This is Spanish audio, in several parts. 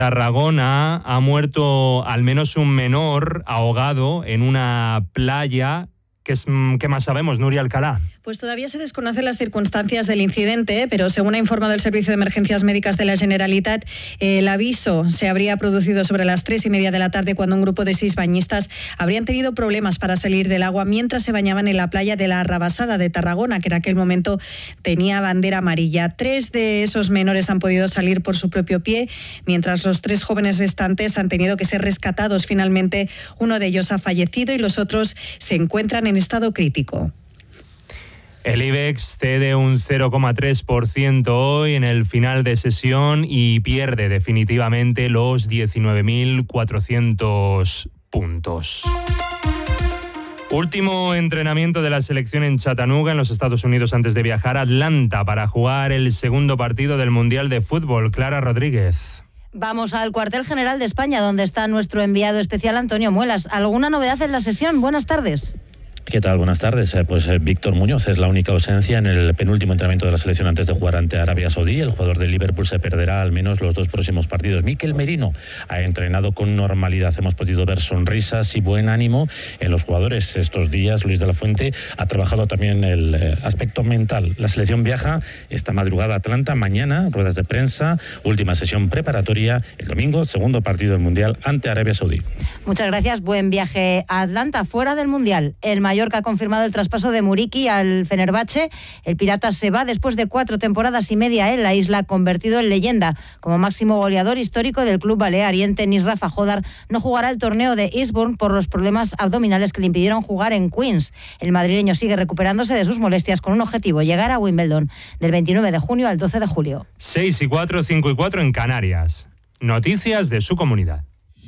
Tarragona ha muerto al menos un menor ahogado en una playa. ¿Qué más sabemos, Nuria Alcalá? Pues todavía se desconocen las circunstancias del incidente, pero según ha informado el Servicio de Emergencias Médicas de la Generalitat, el aviso se habría producido sobre las 3:30 de la tarde, cuando un grupo de 6 bañistas habrían tenido problemas para salir del agua mientras se bañaban en la playa de la Rabasada de Tarragona, que en aquel momento tenía bandera amarilla. 3 de esos menores han podido salir por su propio pie, mientras los 3 jóvenes restantes han tenido que ser rescatados. Finalmente, uno de ellos ha fallecido y los otros se encuentran en estado crítico. El IBEX cede un 0,3% hoy en el final de sesión y pierde definitivamente los 19.400 puntos. Último entrenamiento de la selección en Chattanooga, en los Estados Unidos, antes de viajar a Atlanta para jugar el segundo partido del Mundial de Fútbol. Clara Rodríguez. Vamos al cuartel general de España, donde está nuestro enviado especial Antonio Muelas. ¿Alguna novedad en la sesión? Buenas tardes. ¿Qué tal? Buenas tardes. Pues Víctor Muñoz es la única ausencia en el penúltimo entrenamiento de la selección antes de jugar ante Arabia Saudí. El jugador de Liverpool se perderá al menos los 2 próximos partidos. Mikel Merino ha entrenado con normalidad. Hemos podido ver sonrisas y buen ánimo en los jugadores estos días. Luis de la Fuente ha trabajado también el aspecto mental. La selección viaja esta madrugada a Atlanta. Mañana, ruedas de prensa, última sesión preparatoria. El domingo, segundo partido del Mundial ante Arabia Saudí. Muchas gracias. Buen viaje a Atlanta. Fuera del Mundial, el Mallorca ha confirmado el traspaso de Muriqui al Fenerbahce. El Pirata se va después de 4 temporadas y media en la isla, convertido en leyenda como máximo goleador histórico del club balear. Y en tenis, Rafa Jodar no jugará el torneo de Eastbourne por los problemas abdominales que le impidieron jugar en Queens. El madrileño sigue recuperándose de sus molestias con un objetivo: llegar a Wimbledon del 29 de junio al 12 de julio. 6:04, 5:04 en Canarias. Noticias de su comunidad.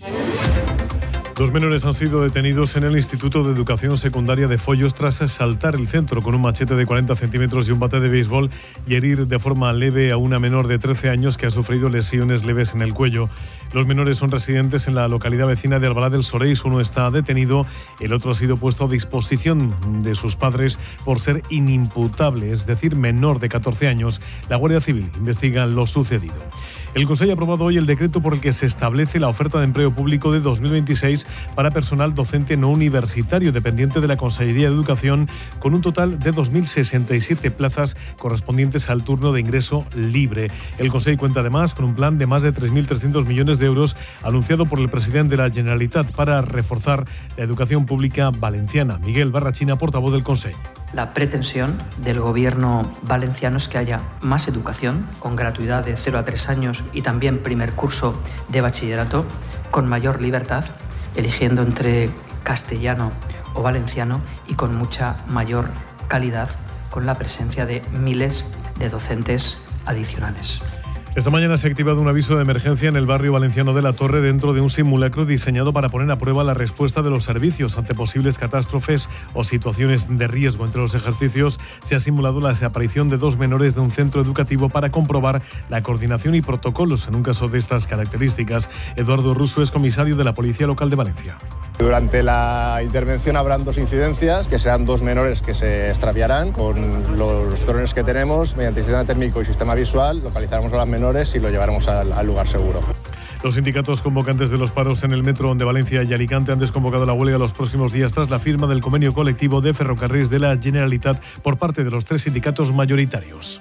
2 menores han sido detenidos en el Instituto de Educación Secundaria de Foios tras saltar el centro con un machete de 40 centímetros y un bate de béisbol y herir de forma leve a una menor de 13 años que ha sufrido lesiones leves en el cuello. Los menores son residentes en la localidad vecina de Albalá del Soreis. Uno está detenido, el otro ha sido puesto a disposición de sus padres por ser inimputable, es decir, menor de 14 años. La Guardia Civil investiga lo sucedido. El Consejo ha aprobado hoy el decreto por el que se establece la oferta de empleo público de 2026 para personal docente no universitario dependiente de la Consellería de Educación, con un total de 2.067 plazas correspondientes al turno de ingreso libre. El Consejo cuenta además con un plan de más de 3.300 millones de euros anunciado por el presidente de la Generalitat para reforzar la educación pública valenciana. Miguel Barrachina, portavoz del Consejo. La pretensión del gobierno valenciano es que haya más educación, con gratuidad de 0 a 3 años y también primer curso de bachillerato, con mayor libertad, eligiendo entre castellano o valenciano y con mucha mayor calidad, con la presencia de miles de docentes adicionales. Esta mañana se ha activado un aviso de emergencia en el barrio valenciano de La Torre dentro de un simulacro diseñado para poner a prueba la respuesta de los servicios ante posibles catástrofes o situaciones de riesgo. Entre los ejercicios se ha simulado la desaparición de 2 menores de un centro educativo para comprobar la coordinación y protocolos en un caso de estas características. Eduardo Russo es comisario de la Policía Local de Valencia. Durante la intervención habrán 2 incidencias, que serán 2 menores que se extraviarán. Con los drones que tenemos, mediante sistema térmico y sistema visual, localizaremos a las menores y lo llevaremos al lugar seguro. Los sindicatos convocantes de los paros en el metro de Valencia y Alicante han desconvocado la huelga los próximos días tras la firma del convenio colectivo de ferrocarriles de la Generalitat por parte de los 3 sindicatos mayoritarios.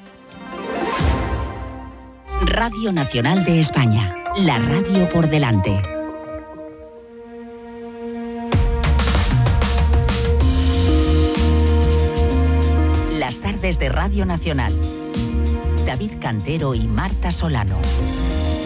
Radio Nacional de España, la radio por delante. Las tardes de Radio Nacional. David Cantero y Marta Solano.